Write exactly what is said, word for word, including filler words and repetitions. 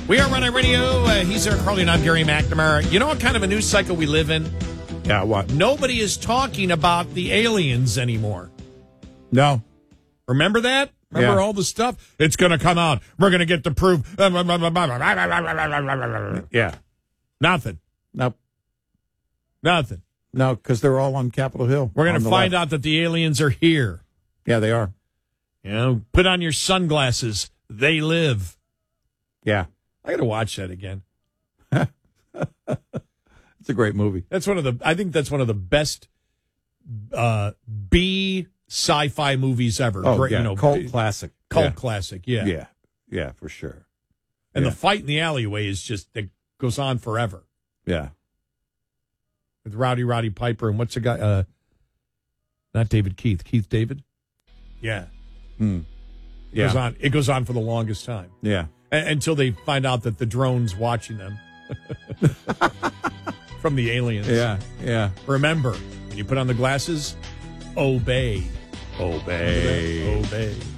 We are Running Radio. Uh, he's Eric Carly, and I'm Gary McNamara. You know what kind of a news cycle we live in? Yeah, what? Nobody is talking about the aliens anymore. No. Remember that? Remember Yeah. all the stuff? It's going to come out. We're going to get the proof. Yeah. Nothing. Nope. Nothing. No, because they're all on Capitol Hill. We're going on to the find left. out that the aliens are here. Yeah, they are. You know, put on your sunglasses. They live. Yeah. I got to watch that again. It's a great movie. That's one of the. I think that's one of the best uh, B sci-fi movies ever. Oh, Great, yeah. you know, Cult B- classic. Cult yeah. classic. Yeah. Yeah. Yeah, for sure. And Yeah. the fight in the alleyway is just it goes on forever Yeah. with Rowdy Roddy Piper and what's the guy? Uh, not David Keith. Keith David. Yeah. Hmm. It Yeah. goes on. It goes on for the longest time. Yeah. A- until they find out that the drone's watching them from the aliens. Yeah. Yeah. Remember, when you put on the glasses, obey. Obey. Obey.